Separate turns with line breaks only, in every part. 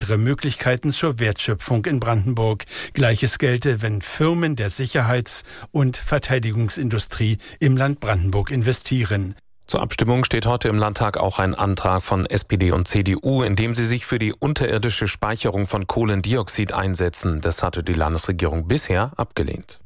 weitere Möglichkeiten zur Wertschöpfung in Brandenburg. Gleiches gelte, wenn Firmen der Sicherheits- und Verteidigungsindustrie im Land Brandenburg investieren.
Zur Abstimmung steht heute im Landtag auch ein Antrag von SPD und CDU, in dem sie sich für die unterirdische Speicherung von Kohlendioxid einsetzen. Das hatte die Landesregierung bisher abgelehnt.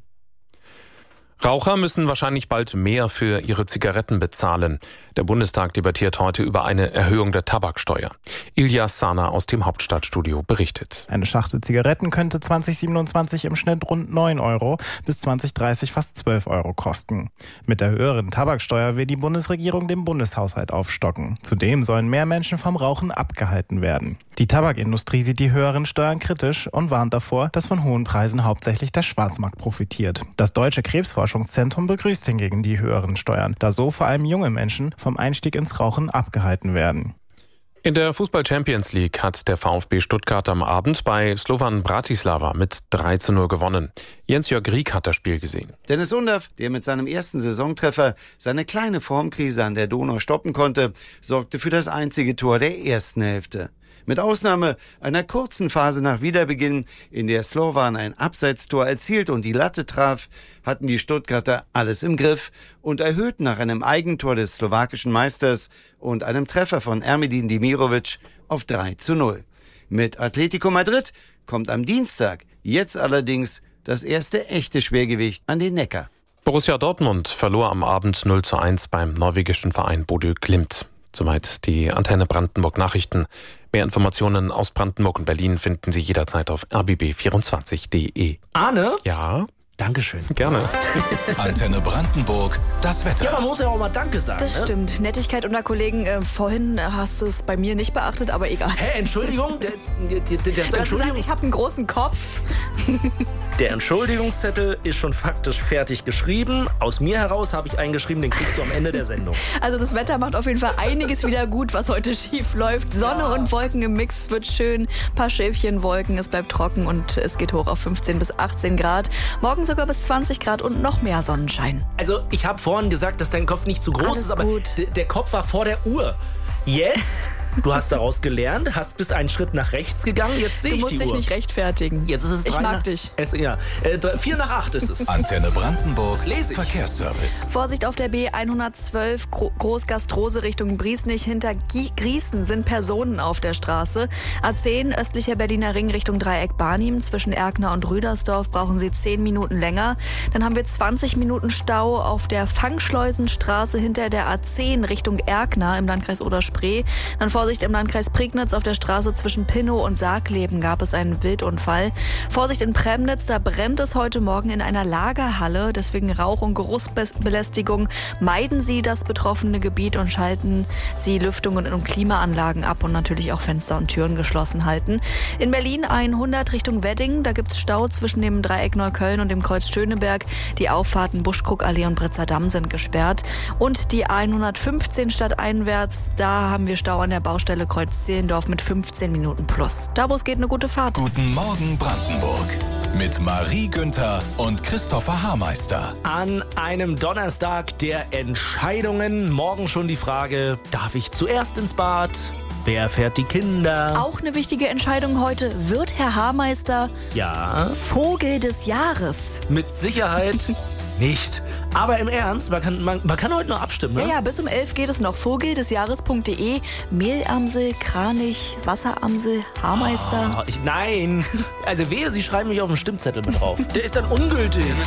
Raucher müssen wahrscheinlich bald mehr für ihre Zigaretten bezahlen. Der Bundestag debattiert heute über eine Erhöhung der Tabaksteuer. Ilyas Sana aus dem Hauptstadtstudio berichtet.
Eine Schachtel Zigaretten könnte 2027 im Schnitt rund 9 Euro, bis 2030 fast 12 Euro kosten. Mit der höheren Tabaksteuer will die Bundesregierung den Bundeshaushalt aufstocken. Zudem sollen mehr Menschen vom Rauchen abgehalten werden. Die Tabakindustrie sieht die höheren Steuern kritisch und warnt davor, dass von hohen Preisen hauptsächlich der Schwarzmarkt profitiert. Das Deutsche Krebsforschungszentrum begrüßt hingegen die höheren Steuern, da so vor allem junge Menschen vom Einstieg ins Rauchen abgehalten werden.
In der Fußball-Champions League hat der VfB Stuttgart am Abend bei Slovan Bratislava mit 3:0 gewonnen. Jens-Jörg Rieck hat das Spiel gesehen.
Dennis Undav, der mit seinem ersten Saisontreffer seine kleine Formkrise an der Donau stoppen konnte, sorgte für das einzige Tor der ersten Hälfte. Mit Ausnahme einer kurzen Phase nach Wiederbeginn, in der Slovan ein Abseitstor erzielt und die Latte traf, hatten die Stuttgarter alles im Griff und erhöhten nach einem Eigentor des slowakischen Meisters und einem Treffer von Ermedin Demirovic auf 3:0. Mit Atletico Madrid kommt am Dienstag jetzt allerdings das erste echte Schwergewicht an den Neckar.
Borussia Dortmund verlor am Abend 0:1 beim norwegischen Verein Bodø Glimt. Soweit die Antenne Brandenburg Nachrichten. Mehr Informationen aus Brandenburg und Berlin finden Sie jederzeit auf rbb24.de.
Arne?
Ja?
Dankeschön.
Gerne.
Antenne Brandenburg, das Wetter.
Ja, man muss ja auch mal Danke sagen.
Das stimmt. Nettigkeit unter Kollegen. Vorhin hast du es bei mir nicht beachtet, aber egal.
Hä, Entschuldigung? Das
Du hast gesagt, ich habe einen großen Kopf.
Der Entschuldigungszettel ist schon faktisch fertig geschrieben. Aus mir heraus habe ich eingeschrieben, den kriegst du am Ende der Sendung.
Also das Wetter macht auf jeden Fall einiges wieder gut, was heute schief läuft. Sonne und Wolken im Mix wird schön. Ein paar Schäfchenwolken, es bleibt trocken und es geht hoch auf 15 bis 18 Grad. Morgen sogar bis 20 Grad und noch mehr Sonnenschein.
Also ich habe vorhin gesagt, dass dein Kopf nicht zu groß ist, aber der Kopf war vor der Uhr. Jetzt, du hast daraus gelernt, bist einen Schritt nach rechts gegangen, jetzt sehe ich die Uhr.
Du musst dich nicht rechtfertigen.
Jetzt ist es
ich mag dich.
4 nach 8 ist es.
Antenne Brandenburg,
Das lese ich.
Verkehrsservice.
Vorsicht auf der B112 Großgastrose Richtung Briesnich. Hinter Grießen sind Personen auf der Straße. A10 östlicher Berliner Ring Richtung Dreieck Barnim. Zwischen Erkner und Rüdersdorf brauchen Sie 10 Minuten länger. Dann haben wir 20 Minuten Stau auf der Fangschleusenstraße hinter der A10 Richtung Erkner im Landkreis Oder-Spree. Dann Vorsicht im Landkreis Prignitz auf der Straße zwischen Pinnow und Sargleben gab es einen Wildunfall. Vorsicht in Premnitz, da brennt es heute Morgen in einer Lagerhalle. Deswegen Rauch- und Geruchsbelästigung. Meiden Sie das betroffene Gebiet und schalten Sie Lüftungen und Klimaanlagen ab und natürlich auch Fenster und Türen geschlossen halten. In Berlin 100 Richtung Wedding, da gibt es Stau zwischen dem Dreieck Neukölln und dem Kreuz Schöneberg. Die Auffahrten Buschkrugallee und Britzer Damm sind gesperrt. Und die 115 stadteinwärts, da haben wir Stau an der Baustelle Kreuz Zehlendorf mit 15 Minuten plus. Da, wo es geht, eine gute Fahrt.
Guten Morgen Brandenburg. Mit Marie Günther und Christopher Haarmeister.
An einem Donnerstag der Entscheidungen. Morgen schon die Frage, darf ich zuerst ins Bad? Wer fährt die Kinder?
Auch eine wichtige Entscheidung heute. Wird Herr Haarmeister Vogel des Jahres?
Mit Sicherheit nicht. Aber im Ernst, man kann heute noch abstimmen, ne?
Ja, bis um 11 geht es noch. Vogeldesjahres.de. Mehlamsel, Kranich, Wasseramsel, Haarmeister.
Nein. Also wehe, Sie schreiben mich auf den Stimmzettel mit drauf. Der ist dann ungültig.